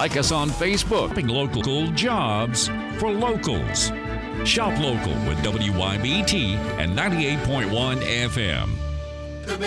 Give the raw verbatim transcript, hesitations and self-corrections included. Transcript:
like us on Facebook. Shopping local jobs for locals. Shop local with W Y B T and ninety-eight point one F M.